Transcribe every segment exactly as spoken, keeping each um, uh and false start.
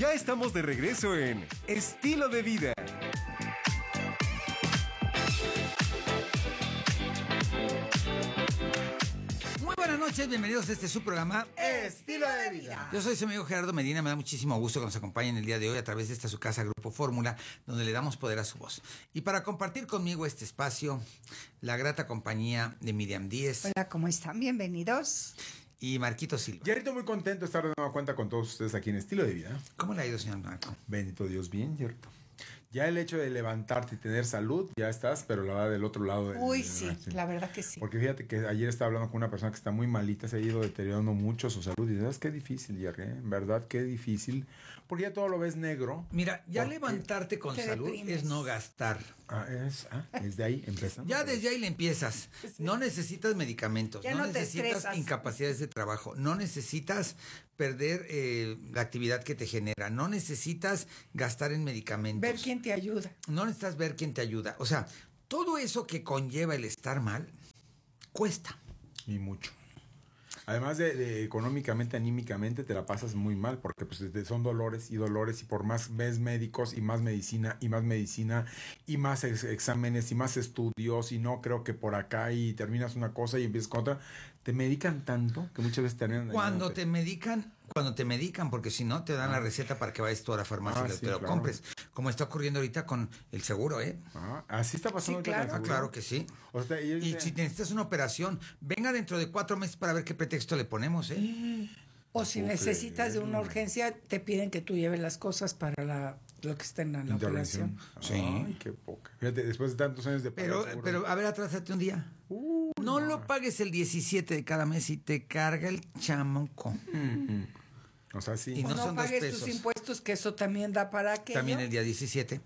Ya estamos de regreso en Estilo de Vida. Muy buenas noches, bienvenidos a este su programa Estilo de Vida. Yo soy su amigo Gerardo Medina, me da muchísimo gusto que nos acompañen el día de hoy a través de esta su casa Grupo Fórmula, donde le damos poder a su voz. Y para compartir conmigo este espacio, la grata compañía de Miriam Díez. Hola, ¿cómo están? Bienvenidos. Y Marquito Silva. Gerardo, muy contento de estar de nueva cuenta con todos ustedes aquí en Estilo de Vida. ¿Cómo le ha ido, señor Marco? Bendito Dios, bien, Gerardo. Ya el hecho de levantarte y tener salud, ya estás, pero la verdad del otro lado. Del, Uy, del, sí, del, la verdad que sí. Porque fíjate que ayer estaba hablando con una persona que está muy malita, se ha ido deteriorando mucho su salud. Y sabes qué difícil, Jerry, ¿eh? En verdad, qué difícil. Porque ya todo lo ves negro. Mira, ya porque... levantarte con salud deprimes. Es no gastar. Ah, es, ah, desde ahí empezamos. Ya desde ahí le empiezas. No necesitas medicamentos, ya no, no necesitas incapacidades de trabajo, no necesitas perder eh, la actividad que te genera, no necesitas gastar en medicamentos. Ver quién te ayuda. No necesitas ver quién te ayuda. O sea, todo eso que conlleva el estar mal, cuesta. Y mucho. Además de, de económicamente, anímicamente, te la pasas muy mal, porque pues son dolores y dolores, y por más ves médicos y más medicina y más medicina y más ex exámenes y más estudios, y no creo que por acá, y terminas una cosa y empiezas con otra, te medican tanto que muchas veces terminan... Cuando te medican, cuando te medican, porque si no te dan ah. la receta para que vayas tú a la farmacia ah, y sí, te lo claro. compres, como está ocurriendo ahorita con el seguro, ¿eh? Ah, así está pasando. Sí, claro. Ah, claro que sí. O sea, y, y si necesitas una operación, venga dentro de cuatro meses para ver qué pretexto le ponemos, ¿eh? O si necesitas de una urgencia, te piden que tú lleves las cosas para la, lo que está en la operación. Sí. Ay, qué poca. Fíjate, después de tantos años de pagar. Pero, pero a ver, atrásate un día. Uh, no, no lo pagues el diecisiete de cada mes y te carga el chamaco. Mm-hmm. O sea, sí. Y no, no son pagues dos pesos. Tus impuestos, que eso también da para aquello. También el día diecisiete.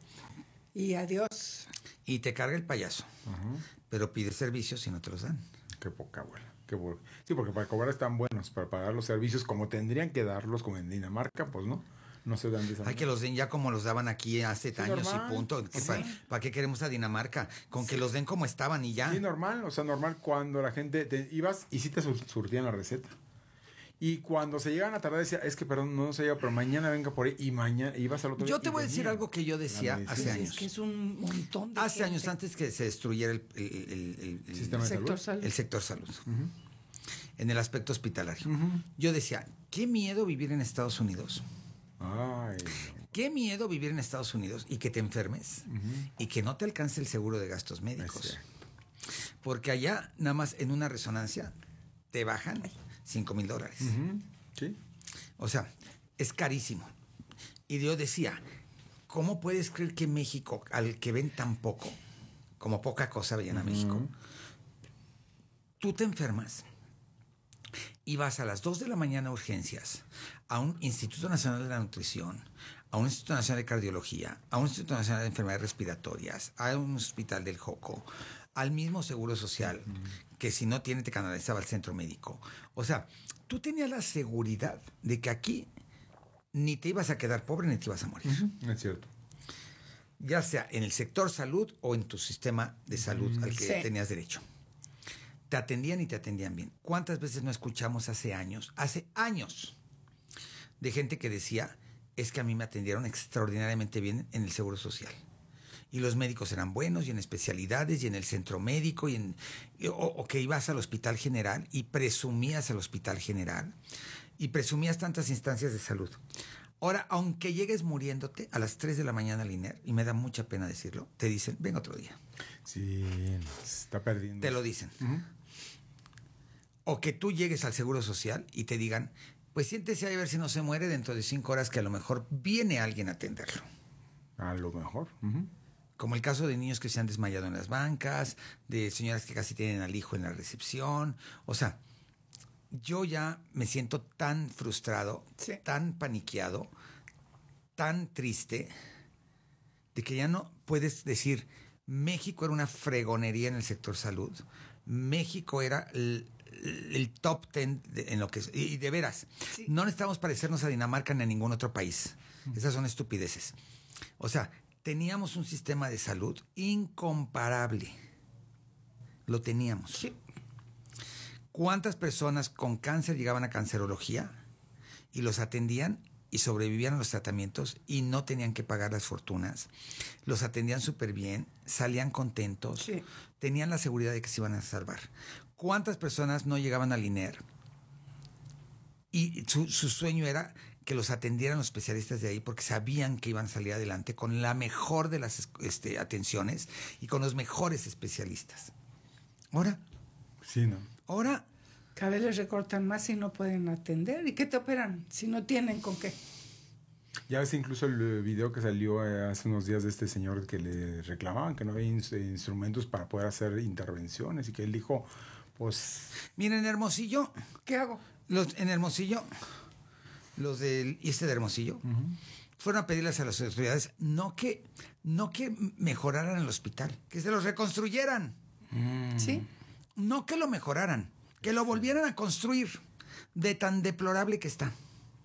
Y adiós. Y te carga el payaso. Uh-huh. Pero pides servicios y no te los dan. Qué poca, abuela. Qué bueno. Sí, porque para cobrar están buenos, para pagar los servicios como tendrían que darlos, como en Dinamarca, pues no. No se dan de esa Hay que los den ya como los daban aquí hace sí, años normal. Y punto. Sí. ¿Para, ¿Para qué queremos a Dinamarca? Con sí. que los den como estaban y ya. Sí, normal. O sea, normal cuando la gente te ibas y sí te surtían la receta. Y cuando se llegan a tardar, decía, es que perdón, no se llega, pero mañana venga por ahí y mañana ibas al otro día. Yo te voy a decir algo que yo decía hace años. Es que es un montón de Hace gente. años antes que se destruyera el, el, el, el, el, ¿Sistema el de sector salud? salud. El sector salud. Uh-huh. En el aspecto hospitalario. Uh-huh. Yo decía, qué miedo vivir en Estados Unidos. Ay, no. Qué miedo vivir en Estados Unidos y que te enfermes uh-huh. y que no te alcance el seguro de gastos médicos. Porque allá, nada más en una resonancia, te bajan cinco mil dólares. Uh-huh. Sí. O sea, es carísimo. Y yo decía, ¿cómo puedes creer que México, al que ven tan poco, como poca cosa veían a uh-huh. México, tú te enfermas y vas a las dos de la mañana a urgencias, a un Instituto Nacional de la Nutrición, a un Instituto Nacional de Cardiología, a un Instituto Nacional de Enfermedades Respiratorias, a un hospital del Joco, al mismo Seguro Social, uh-huh. que si no tiene te canalizaba al centro médico? O sea, tú tenías la seguridad de que aquí ni te ibas a quedar pobre ni te ibas a morir. Uh-huh. Es cierto. Ya sea en el sector salud o en tu sistema de salud uh-huh. al que sí. tenías derecho. Te atendían y te atendían bien. ¿Cuántas veces no escuchamos hace años, hace años, de gente que decía, es que a mí me atendieron extraordinariamente bien en el Seguro Social? Y los médicos eran buenos, y en especialidades, y en el centro médico, y en, o, o que ibas al Hospital General y presumías al Hospital General, y presumías tantas instancias de salud. Ahora, aunque llegues muriéndote a las tres de la mañana al I N E R, y me da mucha pena decirlo, te dicen, ven otro día. Sí, se está perdiendo. Te lo dicen. Uh-huh. O que tú llegues al Seguro Social y te digan, pues siéntese ahí a ver si no se muere dentro de cinco horas, que a lo mejor viene alguien a atenderlo. A lo mejor. Uh-huh. Como el caso de niños que se han desmayado en las bancas, de señoras que casi tienen al hijo en la recepción. O sea, yo ya me siento tan frustrado, sí. tan paniqueado, tan triste, de que ya no puedes decir, México era una fregonería en el sector salud. México era el, el top ten de, en lo que... Y de veras, sí. no necesitamos parecernos a Dinamarca ni a ningún otro país. Uh-huh. Esas son estupideces. O sea, teníamos un sistema de salud incomparable. Lo teníamos. Sí. ¿Cuántas personas con cáncer llegaban a cancerología y los atendían y sobrevivían a los tratamientos y no tenían que pagar las fortunas. Los atendían súper bien, salían contentos, sí. tenían la seguridad de que se iban a salvar. ¿Cuántas personas no llegaban al I N E R? Y su, su sueño era que los atendieran los especialistas de ahí porque sabían que iban a salir adelante con la mejor de las este, atenciones y con los mejores especialistas. Ahora, sí, ¿no? Ahora, cada vez les recortan más y no pueden atender. ¿Y qué te operan si no tienen con qué? Ya ves incluso el video que salió hace unos días de este señor que le reclamaban que no había in- instrumentos para poder hacer intervenciones y que él dijo, pues... Miren, en Hermosillo, ¿qué hago? Los, en Hermosillo, los del este de Hermosillo, uh-huh. fueron a pedirles a las autoridades no que, no que mejoraran el hospital, que se los reconstruyeran. Mm. ¿Sí? No que lo mejoraran, que lo volvieran a construir de tan deplorable que está.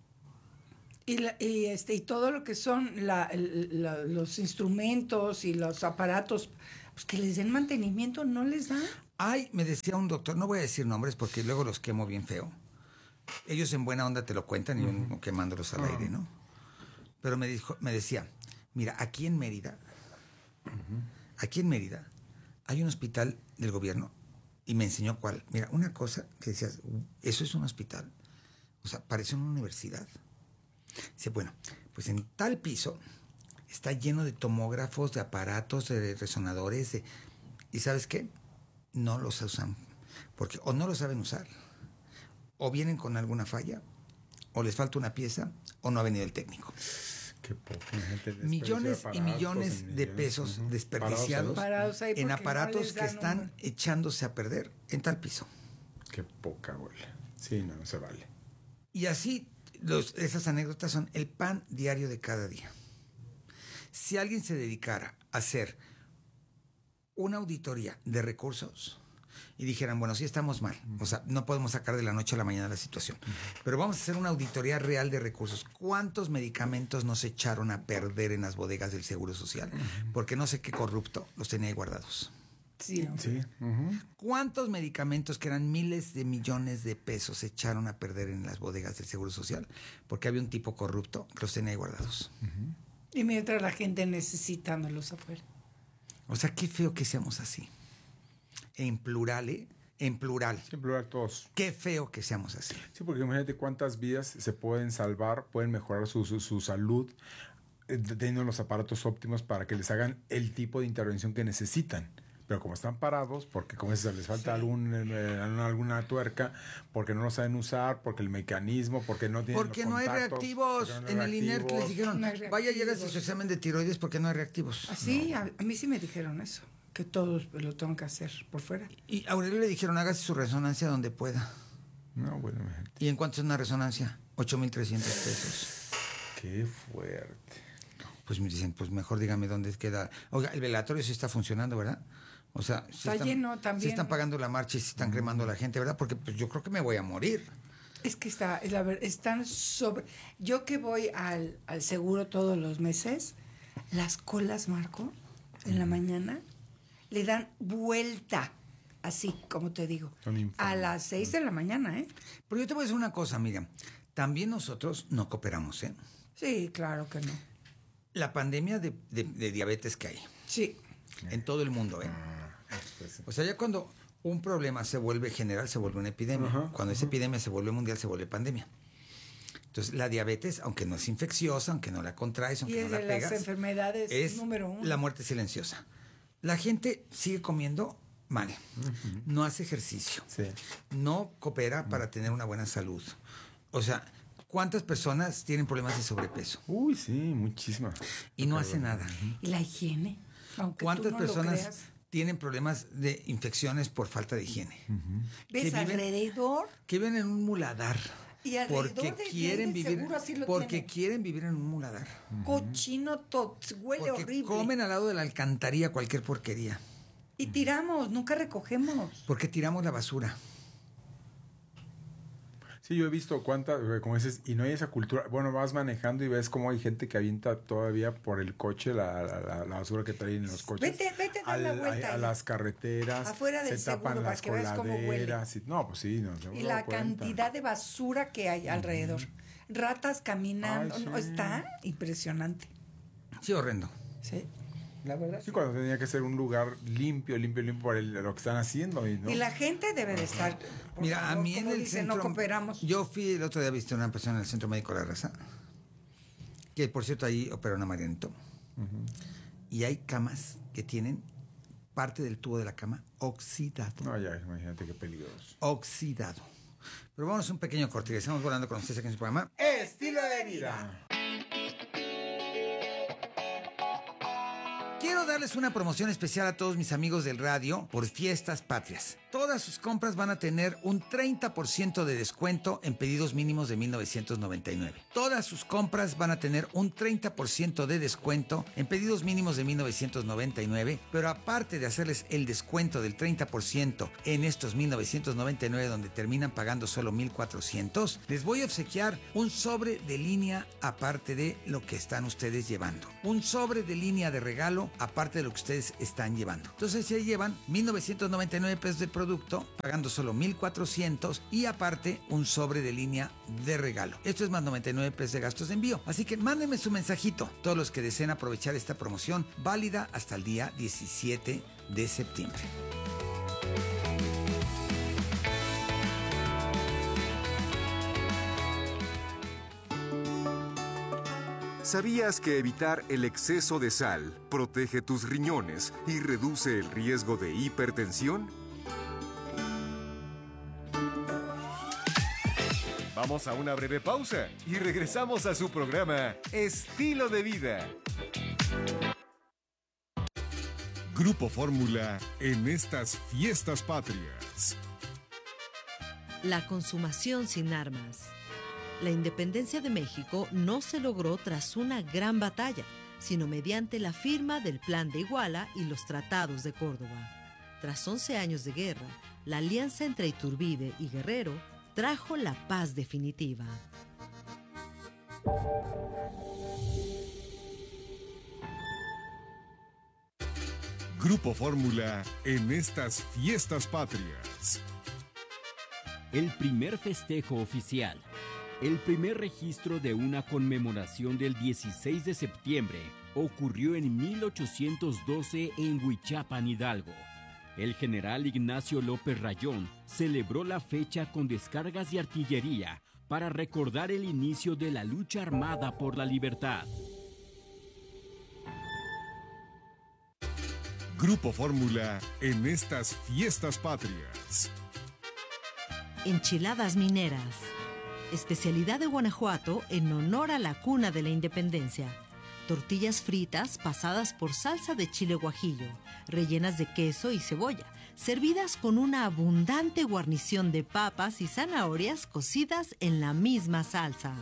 Y, la, y, este, y todo lo que son la, la, los instrumentos y los aparatos, pues que les den mantenimiento, ¿no les da? Ay, me decía un doctor, no voy a decir nombres porque luego los quemo bien feo. Ellos en buena onda te lo cuentan y uh-huh. yo quemándolos al uh-huh. aire, ¿no? Pero me, dijo, me decía, mira, aquí en Mérida, uh-huh. aquí en Mérida, hay un hospital del gobierno y me enseñó cuál. Mira, una cosa que decías, eso es un hospital. O sea, parece una universidad. Dice, bueno, pues en tal piso está lleno de tomógrafos, de aparatos, de resonadores. De... ¿Y sabes qué? No los usan. Porque o no lo saben usar, o vienen con alguna falla, o les falta una pieza, o no ha venido el técnico. Qué poca gente millones y millones de millones, pesos uh-huh. desperdiciados parados ahí en aparatos no que están un... echándose a perder en tal piso. Qué poca bola. Sí, no, no se vale. Y así, los, esas anécdotas son el pan diario de cada día. Si alguien se dedicara a hacer una auditoría de recursos y dijeran, bueno, sí estamos mal, uh-huh. o sea, no podemos sacar de la noche a la mañana la situación, uh-huh. pero vamos a hacer una auditoría real de recursos. ¿Cuántos medicamentos nos echaron a perder en las bodegas del Seguro Social? Uh-huh. Porque no sé qué corrupto los tenía ahí guardados. Sí. sí. Uh-huh. ¿Cuántos medicamentos que eran miles de millones de pesos se echaron a perder en las bodegas del Seguro Social? Porque había un tipo corrupto que los tenía ahí guardados. Uh-huh. Y mientras la gente necesitándolos afuera. O sea, qué feo que seamos así. En plural, ¿eh? En plural. Sí, en plural todos. Qué feo que seamos así. Sí, porque imagínate cuántas vidas se pueden salvar, pueden mejorar su, su, su salud, eh, teniendo los aparatos óptimos para que les hagan el tipo de intervención que necesitan. Pero como están parados, porque como dices, les falta sí. algún, eh, alguna tuerca, porque no lo saben usar, porque el mecanismo, porque no tienen porque los no hay reactivos. No hay en reactivos. El I N E R que les dijeron, no vaya, llega su examen de tiroides porque no hay reactivos. Sí, no. a, a mí sí me dijeron eso, que todos lo tengo que hacer por fuera. Y a Aurelio le dijeron, hágase su resonancia donde pueda. No, bueno. ¿Y en cuánto es una resonancia? ocho mil trescientos pesos. Qué fuerte. Pues me dicen, pues mejor dígame dónde queda. Oiga, el velatorio sí está funcionando, ¿verdad? O sea, sí está están, lleno también. Sí están pagando la marcha y sí están cremando a la gente, ¿verdad? Porque pues yo creo que me voy a morir. Es que está, es la verdad, están sobre... Yo que voy al, al seguro todos los meses, las colas, Marco, en la mañana, le dan vuelta, así como te digo, a las seis de la mañana, ¿eh? Pero yo te voy a decir una cosa, Miriam. También nosotros no cooperamos, ¿eh? Sí, claro que no. La pandemia de, de, de diabetes que hay. Sí. En todo el mundo, ¿eh? O sea, ya cuando un problema se vuelve general, se vuelve una epidemia. Uh-huh, cuando uh-huh. esa epidemia se vuelve mundial, se vuelve pandemia. Entonces, la diabetes, aunque no es infecciosa, aunque no la contraes, aunque y no es la de pegas, las enfermedades es número uno. La muerte silenciosa. La gente sigue comiendo mal, uh-huh. no hace ejercicio, sí. no coopera uh-huh. para tener una buena salud. O sea, ¿cuántas personas tienen problemas de sobrepeso? Uy, sí, muchísimas. Y no hace nada. Uh-huh. ¿Y la higiene? Aunque ¿Cuántas no personas tienen problemas de infecciones por falta de higiene? Uh-huh. ¿Ves viven, alrededor? Que viven en un muladar. Y porque de quieren vivir porque tiene. quieren vivir en un muladar. Uh-huh. Cochino, to, huele porque horrible. Comen al lado de la alcantarilla cualquier porquería. Y tiramos, nunca recogemos. Porque tiramos la basura. Sí, yo he visto cuántas, como dices, y no hay esa cultura. Bueno, vas manejando y ves cómo hay gente que avienta todavía por el coche la, la, la basura que traen en los coches. Vete, vete a dar la vuelta. A, a las carreteras. Afuera del se tapan seguro, las para que veas cómo huele. coladeras. Y, no, pues sí. No, y la cantidad de basura que hay alrededor. ratas caminando. Ay, sí. No, está impresionante. Sí, horrendo. Sí, la verdad. Sí, cuando tenía que ser un lugar limpio, limpio, limpio para el- lo que están haciendo. Y, ¿no? Y la gente debe de estar. por Mira, favor, a mí en como el dicen, centro... no cooperamos. Yo fui el otro día, viste una persona en el Centro Médico La Raza, que por cierto ahí opera una Marianito. Uh-huh. Y hay camas que tienen parte del tubo de la cama oxidado. No, ya, imagínate qué peligroso. Oxidado. Pero vamos a un pequeño corte. Estamos volando con ustedes aquí en su programa Estilo de vida. Quiero darles una promoción especial a todos mis amigos del radio por Fiestas Patrias. Todas sus compras van a tener un treinta por ciento de descuento en pedidos mínimos de mil novecientos noventa y nueve. Todas sus compras van a tener un treinta por ciento de descuento en pedidos mínimos de mil novecientos noventa y nueve, pero aparte de hacerles el descuento del treinta por ciento en estos mil novecientos noventa y nueve donde terminan pagando solo mil cuatrocientos, les voy a obsequiar un sobre de línea aparte de lo que están ustedes llevando. Un sobre de línea de regalo aparte de lo que ustedes están llevando. Entonces se llevan mil novecientos noventa y nueve pesos de producto, pagando solo mil cuatrocientos y aparte un sobre de línea de regalo. Esto es más noventa y nueve pesos de gastos de envío. Así que mándenme su mensajito, todos los que deseen aprovechar esta promoción válida hasta el día diecisiete de septiembre. ¿Sabías que evitar el exceso de sal protege tus riñones y reduce el riesgo de hipertensión? Vamos a una breve pausa y regresamos a su programa Estilo de Vida. Grupo Fórmula en estas fiestas patrias. La consumación sin armas. La independencia de México no se logró tras una gran batalla, sino mediante la firma del Plan de Iguala y los Tratados de Córdoba. Tras once años de guerra, la alianza entre Iturbide y Guerrero trajo la paz definitiva. Grupo Fórmula en estas fiestas patrias. El primer festejo oficial. El primer registro de una conmemoración del dieciséis de septiembre ocurrió en mil ochocientos doce en Huichapan, Hidalgo. El general Ignacio López Rayón celebró la fecha con descargas de artillería para recordar el inicio de la lucha armada por la libertad. Grupo Fórmula en estas fiestas patrias. Enchiladas mineras. Especialidad de Guanajuato en honor a la cuna de la independencia. Tortillas fritas pasadas por salsa de chile guajillo, rellenas de queso y cebolla, servidas con una abundante guarnición de papas y zanahorias cocidas en la misma salsa.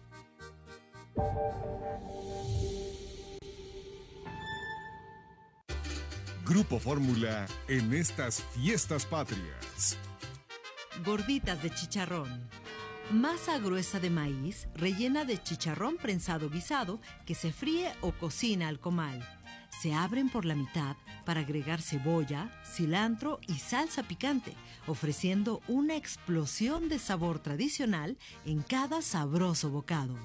Grupo Fórmula en estas fiestas patrias. Gorditas de chicharrón. Masa gruesa de maíz rellena de chicharrón prensado guisado que se fríe o cocina al comal. Se abren por la mitad para agregar cebolla, cilantro y salsa picante, ofreciendo una explosión de sabor tradicional en cada sabroso bocado.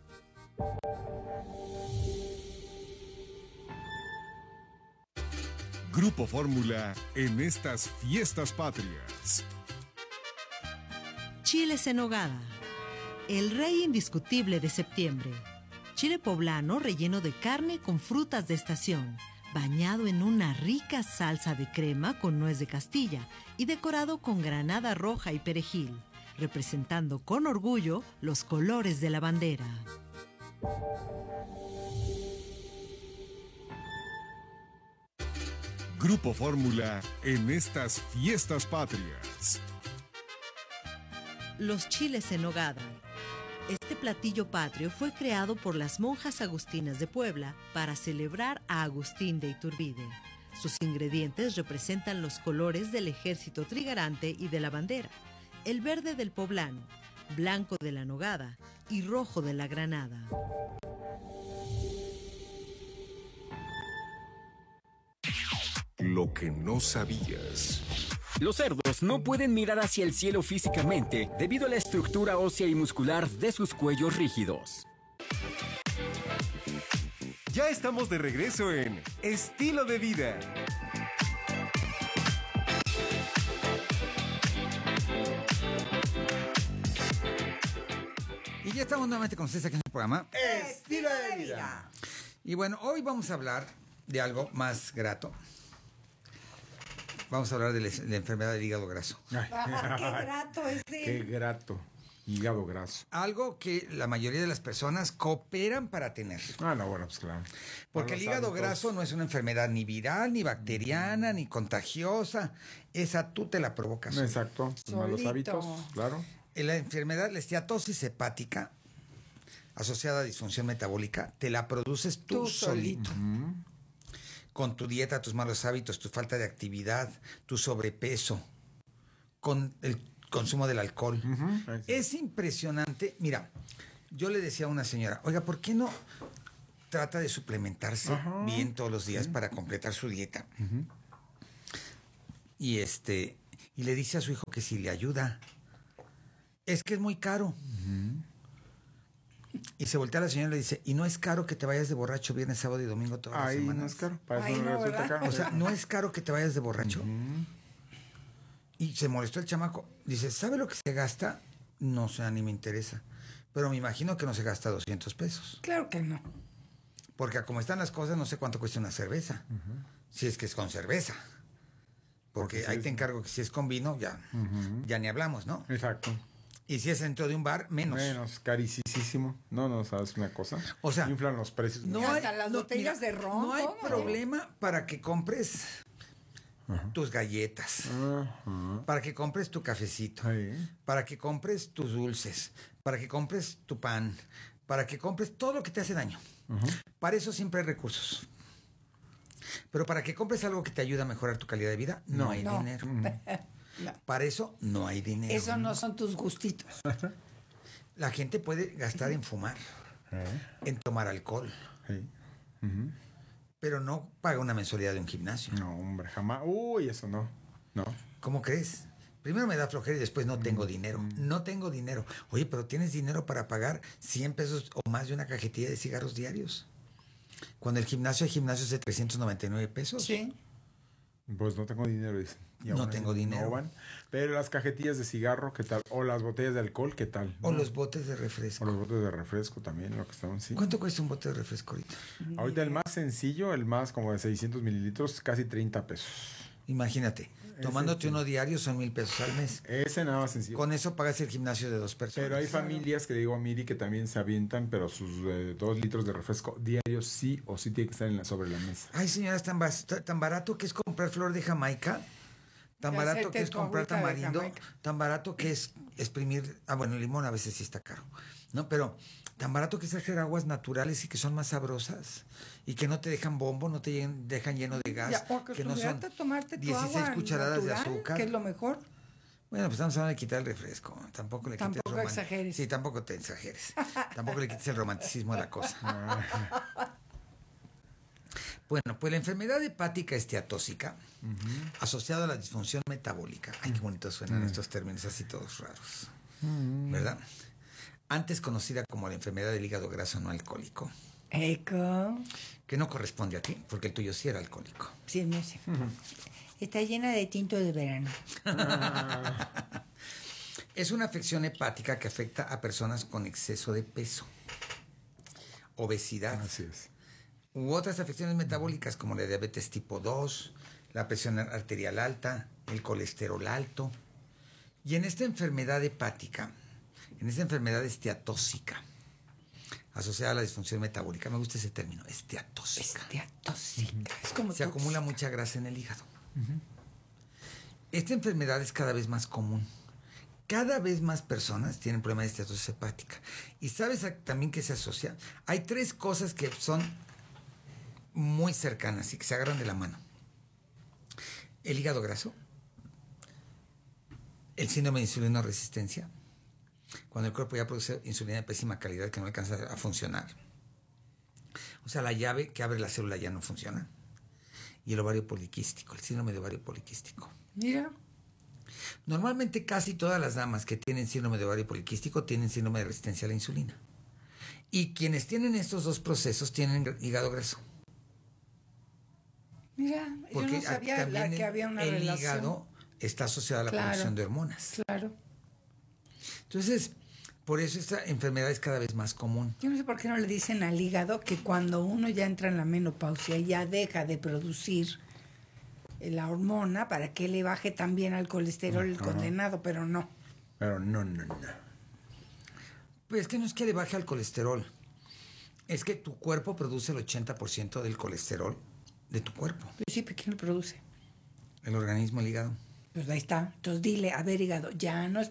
Grupo Fórmula en estas fiestas patrias. Chiles en nogada. El rey indiscutible de septiembre. Chile poblano relleno de carne con frutas de estación, bañado en una rica salsa de crema con nuez de Castilla y decorado con granada roja y perejil, representando con orgullo los colores de la bandera. Grupo Fórmula en estas fiestas patrias. Los chiles en nogada. Este platillo patrio fue creado por las monjas agustinas de Puebla para celebrar a Agustín de Iturbide. Sus ingredientes representan los colores del ejército trigarante y de la bandera, el verde del poblano, blanco de la nogada y rojo de la granada. Lo que no sabías. Los cerdos no pueden mirar hacia el cielo físicamente debido a la estructura ósea y muscular de sus cuellos rígidos. Ya estamos de regreso en Estilo de Vida. Y ya estamos nuevamente con ustedes aquí en el programa Estilo de Vida. Y bueno, hoy vamos a hablar de algo más grato. Vamos a hablar de la, de la enfermedad del hígado graso. Ay, Ah, qué grato este. Qué grato. Hígado graso. Algo que la mayoría de las personas cooperan para tener. Ah, no, bueno, pues claro. Porque el Malos hígado hábitos. graso no es una enfermedad ni viral, ni bacteriana, ni contagiosa. Esa tú te la provocas. Exacto. Los malos Solito. hábitos, claro. La enfermedad, la esteatosis hepática, asociada a disfunción metabólica, te la produces tú, Tú solito. solito. Con tu dieta, tus malos hábitos, tu falta de actividad, tu sobrepeso, con el consumo del alcohol. Ujú, ahí sí. Es impresionante. Mira, yo le decía a una señora, oiga, ¿por qué no trata de suplementarse Ajá. bien todos los días para completar su dieta? Y este, y le dice a su hijo que si le ayuda. Es que es muy caro. Y se voltea a la señora y le dice, ¿y no es caro que te vayas de borracho viernes, sábado y domingo todas las Ahí semanas? no es caro. Para Ay, eso no, no resulta ¿verdad? caro. O sea, ¿no es caro que te vayas de borracho? Y se molestó el chamaco. Dice, ¿sabe lo que se gasta? No sé, ni me interesa. Pero me imagino que no se gasta doscientos pesos. Claro que no. Porque como están las cosas, no sé cuánto cuesta una cerveza. Si es que es con cerveza. Porque, Porque si ahí es- te encargo que si es con vino, ya, ya ni hablamos, ¿no? Exacto. Y si es dentro de un bar, menos. Menos, carísimo. No, no, ¿sabes una cosa? O sea, inflan los precios. No Y hay, hasta las no, botellas mira, de ron, no hay ¿cómo? problema para que compres tus galletas, Ajá. para que compres tu cafecito, Ahí. para que compres tus dulces, para que compres tu pan, para que compres todo lo que te hace daño. Para eso siempre hay recursos. Pero para que compres algo que te ayude a mejorar tu calidad de vida, no, hay No. dinero. No. Para eso no hay dinero. Eso no son tus gustitos. La gente puede gastar en fumar, en tomar alcohol, Ahí. pero no paga una mensualidad de un gimnasio. No, hombre, jamás. Uy, eso no. No. ¿Cómo crees? Primero me da flojera y después no tengo dinero. No tengo dinero. Oye, pero ¿tienes dinero para pagar cien pesos o más de una cajetilla de cigarros diarios? Cuando el gimnasio, hay gimnasios de trescientos noventa y nueve pesos. Sí. Pues no tengo dinero, dicen. Y No aún así tengo dinero. no van. Pero las cajetillas de cigarro, ¿qué tal? O las botellas de alcohol, ¿qué tal? O ¿No? los botes de O refresco. los botes de refresco también, lo que estaban, sí. ¿Cuánto cuesta un bote de refresco ahorita? Ahorita el más sencillo, el más como de seiscientos mililitros, casi treinta pesos. Imagínate, tomándote uno diario son mil pesos al mes. Ese nada más sencillo. Con eso pagas el gimnasio de dos personas. Pero hay familias que le digo a Miri que también se avientan, pero sus eh, dos litros de refresco diarios sí o sí tiene que estar en la, sobre la mesa. Ay, señora, es tan, bas- tan barato que es comprar flor de Jamaica. Tan Ya barato hacerte que es tu comprar agüita de tamarindo. Jamaica. Tan barato que es exprimir. Ah, bueno, el limón a veces sí está caro. ¿No? Pero tan barato que es hacer aguas naturales y que son más sabrosas. Y que no te dejan bombo, no te llen- dejan lleno de gas. Ya, o que no son acostumbrarte a tomarte tu dieciséis agua cucharadas natural, de azúcar. que es lo mejor. Bueno, pues estamos hablando de quitar el refresco. Tampoco le quites Tampoco roman- exageres. Sí, tampoco te exageres. Tampoco le quites el romanticismo a la cosa. Bueno, pues la enfermedad hepática esteatóxica, asociada a la disfunción metabólica. Ay, qué bonitos suenan estos términos así todos raros. ¿Verdad? Antes conocida como la enfermedad del hígado graso no alcohólico, Eco. que no corresponde a ti, porque el tuyo sí era alcohólico. Sí, no sé. Está llena de tinto de verano. Es una afección hepática que afecta a personas con exceso de peso, obesidad, Así es. u otras afecciones metabólicas como la diabetes tipo dos, la presión arterial alta, el colesterol alto. Y en esta enfermedad hepática, en esta enfermedad esteatóxica, asociada a la disfunción metabólica, me gusta ese término, esteatóxica. Esteatóxica. Es como Se tóxica. acumula mucha grasa en el hígado. Esta enfermedad es cada vez más común. Cada vez más personas tienen problemas de esteatosis hepática. ¿Y sabes a- también que se asocia? Hay tres cosas que son muy cercanas y que se agarran de la mano. El hígado graso, el síndrome de insulina resistencia, cuando el cuerpo ya produce insulina de pésima calidad que no alcanza a funcionar. O sea, la llave que abre la célula ya no funciona. Y el ovario poliquístico, el síndrome de ovario poliquístico. Mira. Normalmente casi todas las damas que tienen síndrome de ovario poliquístico tienen síndrome de resistencia a la insulina. Y quienes tienen estos dos procesos tienen hígado graso. Mira, Porque yo no sabía la, que había una el relación. El hígado está asociado a la claro, producción de hormonas. Claro. Entonces, por eso esta enfermedad es cada vez más común. Yo no sé por qué no le dicen al hígado que cuando uno ya entra en la menopausia ya deja de producir la hormona para que le baje también al colesterol el condenado, pero no. Pero no, no, no. Pues es que no es que le baje al colesterol. Es que tu cuerpo produce el ochenta por ciento del colesterol de tu cuerpo. Pero sí, ¿pero quién lo produce? El organismo, el hígado. Pues ahí está. Entonces dile, a ver, hígado, ya no es